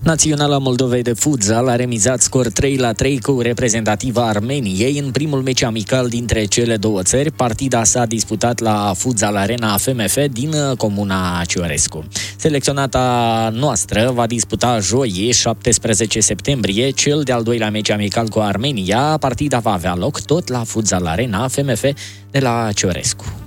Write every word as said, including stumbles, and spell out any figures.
Naționala Moldovei de futsal a remizat scor trei la trei cu reprezentativa Armeniei în primul meci amical dintre cele două țări. Partida s-a disputat la Futsal Arena F M F din comuna Ciorescu. Selecționata noastră va disputa joi, șaptesprezece septembrie, cel de-al doilea meci amical cu Armenia. Partida va avea loc tot la Futsal Arena F M F de la Ciorescu.